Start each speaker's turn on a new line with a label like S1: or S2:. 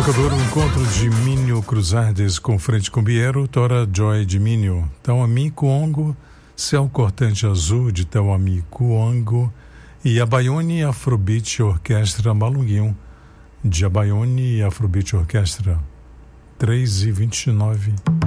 S1: Equador, o encontro de Minho Cruzades com Frente Cumbiero, Tora Joy de Minho, Tauami Kuongo, Céu Cortante Azul de Tauami Kuongo e Abaione Afrobeat Orquestra Malunguinho, de Abaione Afrobeat Orquestra, 3h29.